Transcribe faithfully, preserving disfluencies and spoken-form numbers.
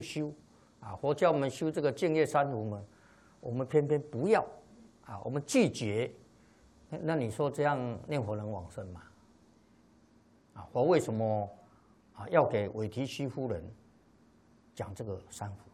修，啊，佛教我们修这个净业三无门，我们偏偏不要，啊，我们拒绝。那你说这样念佛能往生吗？啊，佛为什么啊要给韦提须夫人讲这个三福？